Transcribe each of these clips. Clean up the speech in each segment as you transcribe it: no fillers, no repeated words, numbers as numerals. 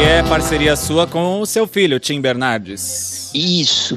é parceria sua com o seu filho, Tim Bernardes. Isso.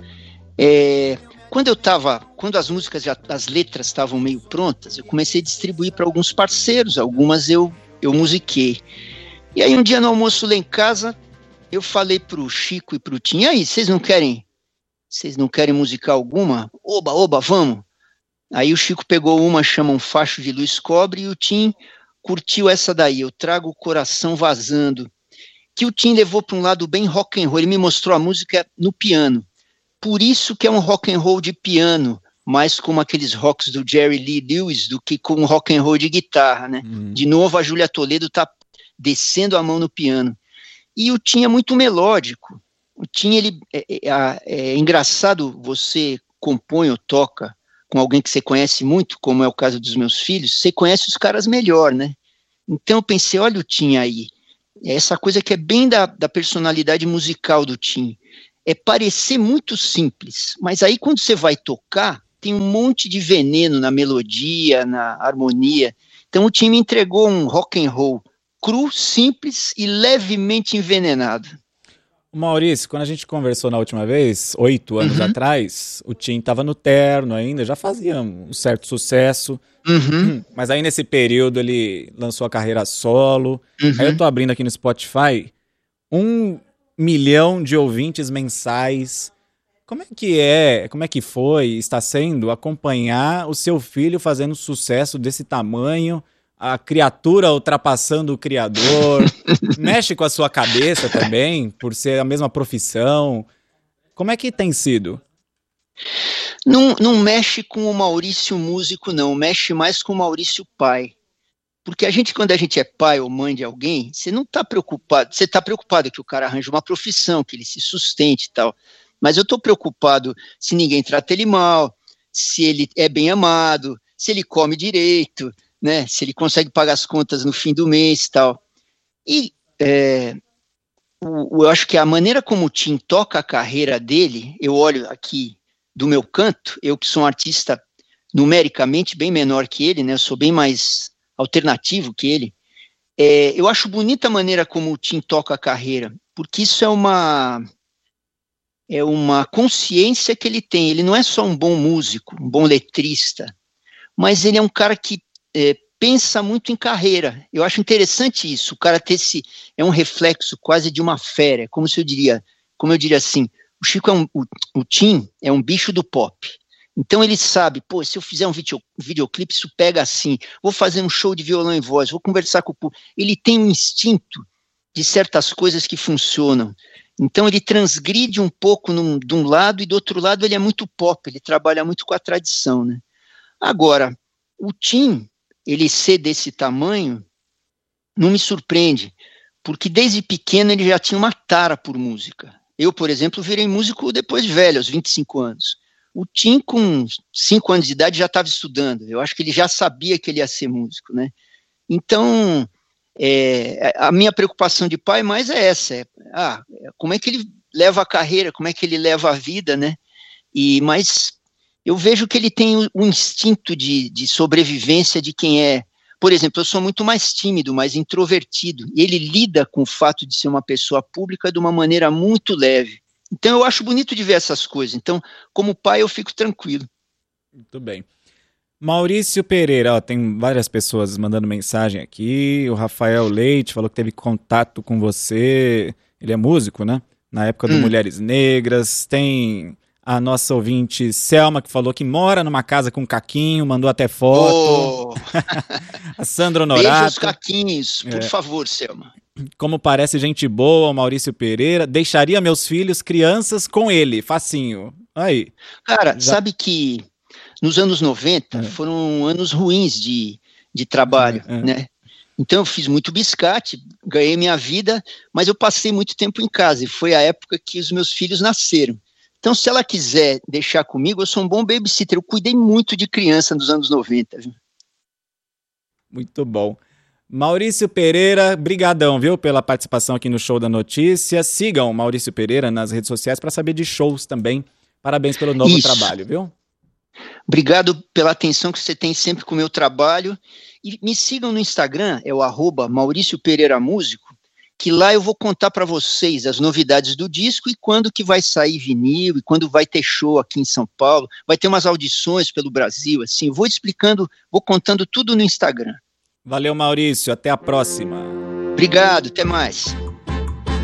Quando as músicas, as letras estavam meio prontas, eu comecei a distribuir para alguns parceiros, algumas eu musiquei. E aí um dia no almoço lá em casa, eu falei pro Chico e pro Tim, e aí, vocês não querem musicar alguma? Oba, vamos. Aí o Chico pegou uma, chama Um Facho de Luz Cobre, e o Tim curtiu essa daí, Eu Trago o Coração Vazando, que o Tim levou para um lado bem rock and roll. Ele me mostrou a música no piano. Por isso que é um rock and roll de piano, mais como aqueles rocks do Jerry Lee Lewis do que com um rock and roll de guitarra, né? De novo a Júlia Toledo tá descendo a mão no piano. E o Tim é muito melódico. O Tim, ele é engraçado, você compõe ou toca com alguém que você conhece muito, como é o caso dos meus filhos, você conhece os caras melhor, né? Então eu pensei, olha o Tim aí, essa coisa que é bem da personalidade musical do Tim, é parecer muito simples, mas aí quando você vai tocar, tem um monte de veneno na melodia, na harmonia. Então o Tim me entregou um rock and roll cru, simples e levemente envenenado. Maurício, quando a gente conversou na última vez, 8 anos atrás, o Tim estava no terno ainda, já fazia um certo sucesso, mas aí nesse período ele lançou a carreira solo. Aí eu tô abrindo aqui no Spotify, 1 milhão de ouvintes mensais. Como é que está sendo acompanhar o seu filho fazendo sucesso desse tamanho, a criatura ultrapassando o criador? Mexe com a sua cabeça também, por ser a mesma profissão? Como é que tem sido? Não mexe com o Maurício músico, não. Mexe mais com o Maurício pai. Porque quando a gente é pai ou mãe de alguém, você não está preocupado. Você está preocupado que o cara arranje uma profissão, que ele se sustente e tal. Mas eu estou preocupado se ninguém trata ele mal, se ele é bem amado, se ele come direito, né? Se ele consegue pagar as contas no fim do mês e tal. E eu acho que a maneira como o Tim toca a carreira dele, eu olho aqui do meu canto, eu que sou um artista numericamente bem menor que ele, né? Eu sou bem mais alternativo que ele. Eu acho bonita a maneira como o Tim toca a carreira, porque isso é uma consciência que ele tem. Ele não é só um bom músico, um bom letrista, mas ele é um cara que pensa muito em carreira. Eu acho interessante isso, o cara ter é um reflexo quase de uma fera, como eu diria assim, o Chico o Tim é um bicho do pop. Então ele sabe, se eu fizer um videoclipe, isso pega assim, vou fazer um show de violão e voz, vou conversar com o público. Ele tem um instinto de certas coisas que funcionam. Então ele transgride um pouco de um lado e do outro lado ele é muito pop, ele trabalha muito com a tradição, né? Agora, o Tim, ele ser desse tamanho, não me surpreende, porque desde pequeno ele já tinha uma tara por música. Eu, por exemplo, virei músico depois de velho, aos 25 anos. O Tim, com 5 anos de idade, já estava estudando. Eu acho que ele já sabia que ele ia ser músico, né? Então, a minha preocupação de pai mais é essa. Como é que ele leva a carreira, como é que ele leva a vida, né? Mas eu vejo que ele tem o instinto de sobrevivência de quem é. Por exemplo, eu sou muito mais tímido, mais introvertido, e ele lida com o fato de ser uma pessoa pública de uma maneira muito leve. Então eu acho bonito de ver essas coisas. Então, como pai, eu fico tranquilo. Muito bem. Maurício Pereira, tem várias pessoas mandando mensagem aqui. O Rafael Leite falou que teve contato com você. Ele é músico, né? Na época do Mulheres Negras. Tem a nossa ouvinte Selma, que falou que mora numa casa com caquinho, mandou até foto. A Sandra Honorato. Beija os caquinhos, por favor, Selma. Como parece gente boa, o Maurício Pereira. Deixaria meus filhos crianças com ele, facinho. Aí. Cara, sabe que nos anos 90 foram anos ruins de trabalho, né? Então eu fiz muito biscate, ganhei minha vida, mas eu passei muito tempo em casa, e foi a época que os meus filhos nasceram. Então, se ela quiser deixar comigo, eu sou um bom babysitter. Eu cuidei muito de criança nos anos 90. Viu? Muito bom. Maurício Pereira, brigadão, viu, pela participação aqui no Show da Notícia. Sigam o Maurício Pereira nas redes sociais para saber de shows também. Parabéns pelo novo trabalho, viu? Obrigado pela atenção que você tem sempre com o meu trabalho. E me sigam no Instagram, é o @Maurício Pereira Músico. que lá eu vou contar para vocês as novidades do disco e quando que vai sair vinil, e quando vai ter show aqui em São Paulo, vai ter umas audições pelo Brasil, assim, vou explicando, vou contando tudo no Instagram. Valeu, Maurício, até a próxima. Obrigado, até mais.